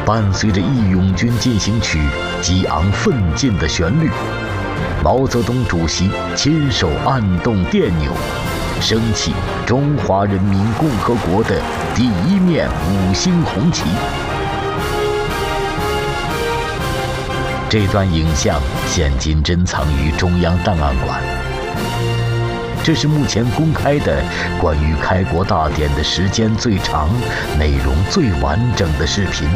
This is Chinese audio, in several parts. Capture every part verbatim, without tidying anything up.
伴随着《义勇军进行曲》激昂奋进的旋律，毛泽东主席亲手按动电钮，升起中华人民共和国的第一面五星红旗。这段影像现今珍藏于中央档案馆。这是目前公开的关于开国大典的时间最长、内容最完整的视频。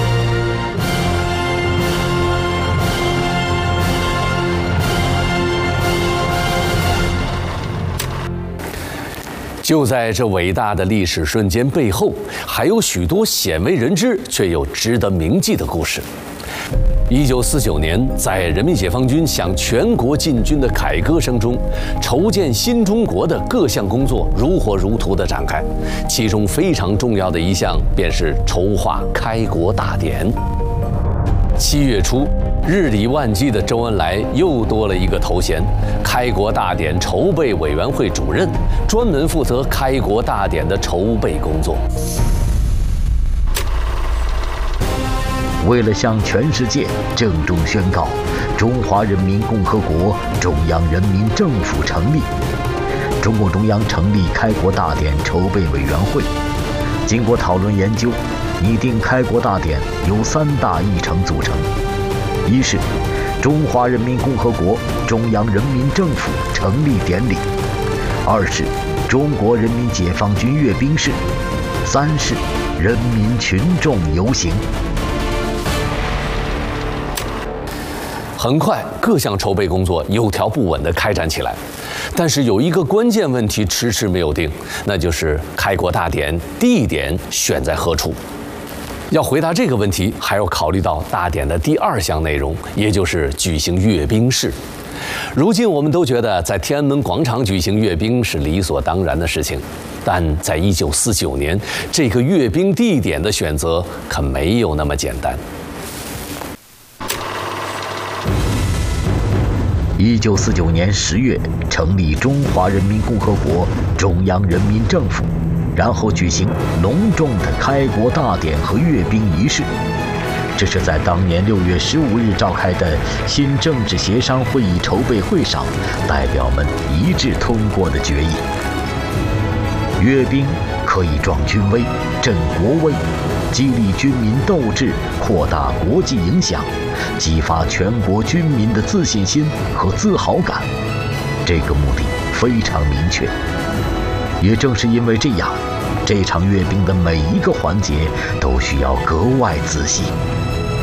就在这伟大的历史瞬间背后，还有许多鲜为人知却又值得铭记的故事。一九四九年，在人民解放军向全国进军的凯歌声中，筹建新中国的各项工作如火如荼地展开。其中非常重要的一项便是筹划开国大典。七月初，日理万机的周恩来又多了一个头衔——开国大典筹备委员会主任，专门负责开国大典的筹备工作。 为了向全世界郑重宣告中华人民共和国中央人民政府成立，中共中央成立开国大典筹备委员会，经过讨论研究，拟定开国大典由三大议程组成：一是中华人民共和国中央人民政府成立典礼；二是中国人民解放军阅兵式；三是人民群众游行。 很快，各项筹备工作有条不紊地开展起来，但是有一个关键问题迟迟没有定，那就是开国大典地点选在何处。要回答这个问题，还要考虑到大典的第二项内容，也就是举行阅兵式。如今我们都觉得在天安门广场举行阅兵是理所当然的事情，但在一九四九年，这个阅兵地点的选择可没有那么简单。 一九四九年十月，成立中华人民共和国中央人民政府，然后举行隆重的开国大典和阅兵仪式。这是在当年六月十五日召开的新政治协商会议筹备会上，代表们一致通过的决议。阅兵可以壮军威、振国威，激励军民斗志，扩大国际影响，激发全国军民的自信心和自豪感。这个目的非常明确。也正是因为这样，这场阅兵的每一个环节都需要格外仔细。